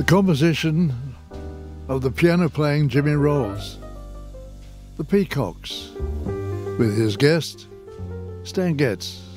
composition of the piano-playing Jimmy Rolls, The Peacocks, with his guest, Stan Getz.